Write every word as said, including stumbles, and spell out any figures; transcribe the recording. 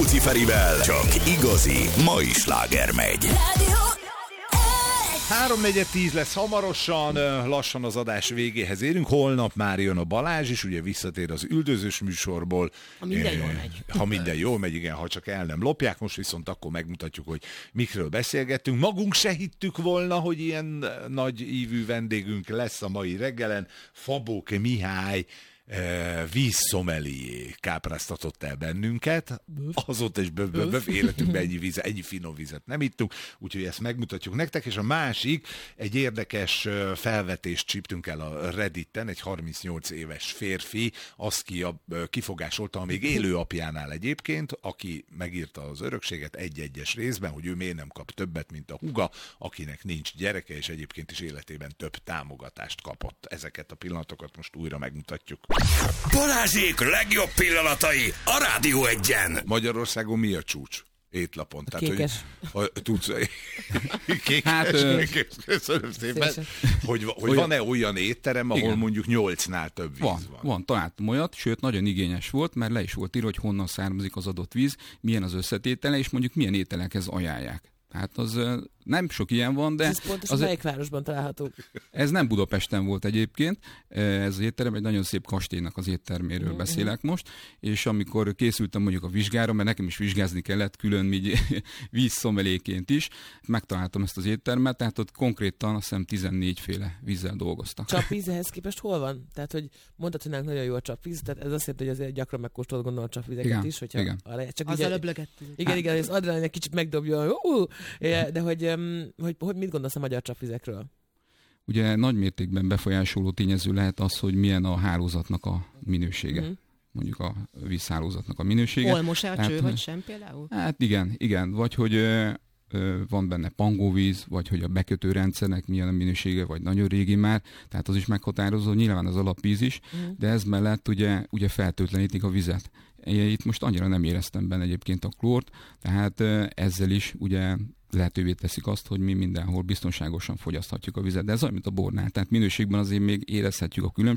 Rádióci Ferivel csak igazi mai sláger megy. háromnegyed tíz lesz hamarosan, lassan az adás végéhez érünk. Holnap már jön a Balázs is, ugye visszatér az üldözős műsorból. Ha minden jól megy. Ha minden jól megy, igen, ha csak el nem lopják. Most viszont akkor megmutatjuk, hogy mikről beszélgettünk. Magunk se hittük volna, hogy ilyen nagy ívű vendégünk lesz a mai reggelen. Fabóke Mihály vízszomelié kápráztatott el bennünket, azóta is böv, böv, böv, életünkben ennyi, víz, ennyi finom vizet nem ittunk, úgyhogy ezt megmutatjuk nektek, és a másik, egy érdekes felvetést csíptünk el a Redditen, egy harmincnyolc éves férfi azt ki, kifogásolta a még élő apjánál egyébként, aki megírta az örökséget egy-egyes részben, hogy ő miért nem kap többet, mint a húga, akinek nincs gyereke, és egyébként is életében több támogatást kapott. Ezeket a pillanatokat most újra megmutatjuk. Balázsék legjobb pillanatai a Rádió Egyen. Magyarországon mi a csúcs? Étlapon. A kékes. Tehát, hogy, tudsz, kékes, hát, köszönöm szépen. Hogy, hogy van-e olyan étterem, ahol igen, mondjuk nyolcnál több víz van? Van, van, találtam olyat, sőt nagyon igényes volt, mert le is volt írva, hogy honnan származik az adott víz, milyen az összetétele, és mondjuk milyen ételekhez ajánlják. Hát az nem sok ilyen van, de... Ez pontosan az melyik városban található? Ez nem Budapesten volt egyébként, ez az étterem egy nagyon szép kastélynak az étterméről mm-hmm. beszélek most, és amikor készültem mondjuk a vizsgára, mert nekem is vizsgázni kellett külön vízszomeléként is, megtaláltam ezt az éttermet, tehát ott konkrétan azt hiszem tizennégy féle vízzel dolgoztak. Csapvíz ehhez képest hol van? Tehát, hogy mondtad, hogy nagyon jó a csapvíz, tehát ez azt jelenti, hogy azért gyakran megkóstolod gondolom a csapvizeket igen, is, hogyha igen. A, csak azzal öblögettünk. Igen, hát. igen, az adrenalin egy kicsit megdobja, uh, de hogy, hogy, hogy mit gondolsz a magyar csapvizekről? Ugye nagy mértékben befolyásoló tényező lehet az, hogy milyen a hálózatnak a minősége. Mm-hmm. Mondjuk a vízhálózatnak a minősége. Olmos-e a cső, vagy sem például? Hát igen, igen. Vagy hogy ö, ö, van benne pangóvíz, vagy hogy a bekötőrendszernek milyen a minősége, vagy nagyon régi már. Tehát az is meghatározó, nyilván az alapvíz is, mm. de ez mellett ugye, ugye feltöltlenítik a vizet. Itt most annyira nem éreztem benne egyébként a klórt, tehát ezzel is ugye lehetővé teszik azt, hogy mi mindenhol biztonságosan fogyaszthatjuk a vizet. De ez olyan, mint a bornál. Tehát minőségben azért még érezhetjük a különbséget.